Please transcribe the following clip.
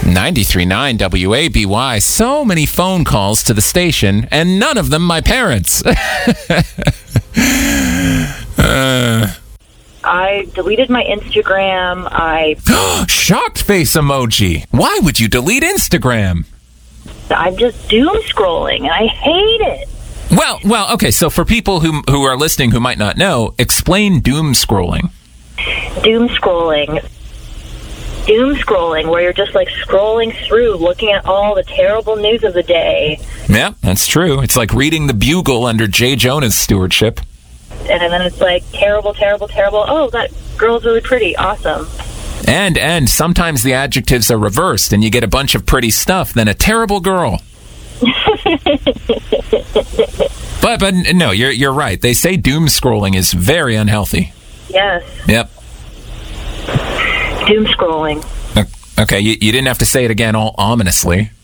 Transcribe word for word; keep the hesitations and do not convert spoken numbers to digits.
ninety-three point nine W A B Y. So many phone calls to the station, and none of them my parents. uh... I deleted my Instagram. I... Shocked face emoji. Why would you delete Instagram? I'm just doom scrolling, and I hate it. Well, well, okay, so for people who who are listening who might not know, explain doom scrolling. Doom scrolling. Doom scrolling, where you're just like scrolling through, looking at all the terrible news of the day. Yeah, that's true. It's like reading the Bugle under Jay Jonah's stewardship. And then it's like, terrible, terrible, terrible. Oh, that girl's really pretty. Awesome. And, and sometimes the adjectives are reversed, and you get a bunch of pretty stuff, then a terrible girl. but, but no, you're you're right. They say doom scrolling is very unhealthy. Yes. Yep. Doom scrolling. Okay, you, you didn't have to say it again all ominously.